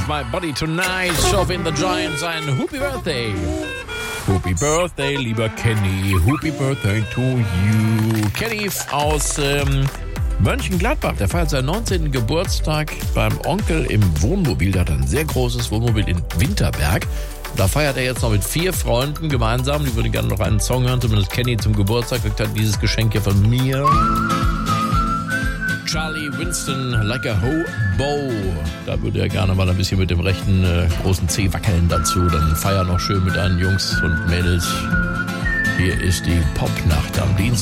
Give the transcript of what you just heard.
My Body Tonight, Chauvin the Giants, ein Happy Birthday. Happy Birthday, lieber Kenny. Happy Birthday to you. Kenny aus Mönchengladbach, der feiert seinen 19. Geburtstag beim Onkel im Wohnmobil. Der hat ein sehr großes Wohnmobil in Winterberg. Da feiert er jetzt noch mit 4 Freunden gemeinsam. Die würden gerne noch einen Song hören, zumindest Kenny zum Geburtstag. Kriegt halt dieses Geschenk hier von mir. Charlie Winston, Like a Hobo. Da würde er gerne mal ein bisschen mit dem rechten großen C wackeln dazu. Dann feier noch schön mit deinen Jungs und Mädels. Hier ist die Popnacht am Dienstag.